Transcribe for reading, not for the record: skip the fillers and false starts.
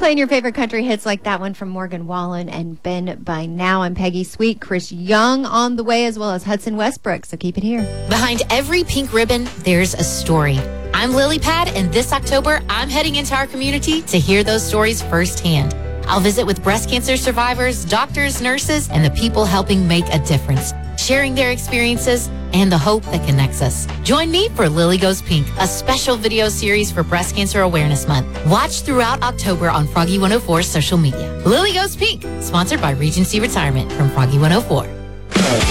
playing your favorite country hits like that one from Morgan Wallen and Ben By Now. I'm Peggy Sweet. Chris Young on the way, as well as Hudson Westbrook. So keep it here. Behind every pink ribbon, there's a story. I'm Lily Pad, and this October, I'm heading into our community to hear those stories firsthand. I'll visit with breast cancer survivors, doctors, nurses, and the people helping make a difference, sharing their experiences and the hope that connects us. Join me for Lily Goes Pink, a special video series for Breast Cancer Awareness Month. Watch throughout October on Froggy 104's social media. Lily Goes Pink, sponsored by Regency Retirement from Froggy 104.